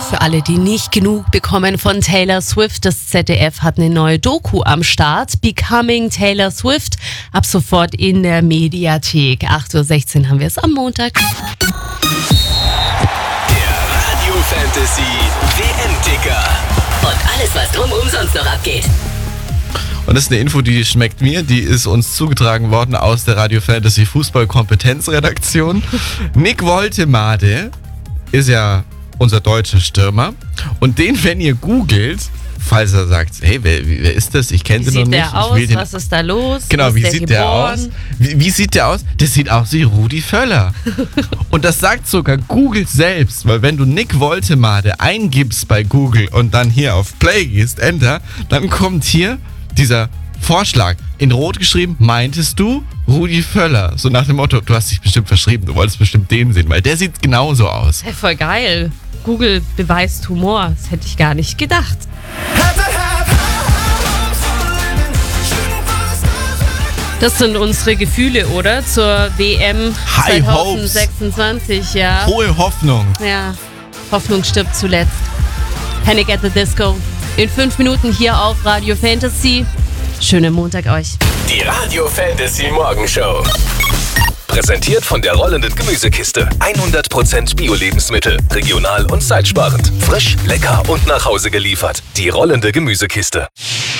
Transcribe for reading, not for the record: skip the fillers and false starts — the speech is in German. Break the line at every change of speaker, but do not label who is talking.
Für alle, die nicht genug bekommen von Taylor Swift, das ZDF hat eine neue Doku am Start. Becoming Taylor Swift, ab sofort in der Mediathek. 8.16 Uhr haben wir es am Montag.
Der Radio Fantasy WM-Ticker.
Und alles, was drumherum sonst noch abgeht.
Und das ist eine Info, die schmeckt mir. Die ist uns zugetragen worden aus der Radio Fantasy Fußball-Kompetenzredaktion. Nick Woltemade ist ja unser deutscher Stürmer. Und den, wenn ihr googelt, falls er sagt, hey, wer ist das? Ich kenne den noch nicht.
Wie sieht der aus? Was ist da los?
Genau, wie
der
sieht
geboren?
der aus? Wie sieht der aus? Der sieht aus wie Rudi Völler. Und das sagt sogar Google selbst, weil wenn du Nick Woltemade eingibst bei Google und dann hier auf Play gehst, Enter, dann kommt hier dieser Vorschlag. In Rot geschrieben, meintest du Rudi Völler? So nach dem Motto, du hast dich bestimmt verschrieben, du wolltest bestimmt den sehen, weil der sieht genauso aus.
Hey, voll geil. Google beweist Humor. Das hätte ich gar nicht gedacht. Das sind unsere Gefühle, oder? Zur WM
High
2026, ja.
Hohe Hoffnung.
Ja, Hoffnung stirbt zuletzt. Panic at the Disco. In 5 Minuten hier auf Radio Fantasy. Schönen Montag euch.
Die Radio Fantasy Morgenshow. Präsentiert von der rollenden Gemüsekiste. 100% Bio-Lebensmittel. Regional und zeitsparend. Frisch, lecker und nach Hause geliefert. Die rollende Gemüsekiste.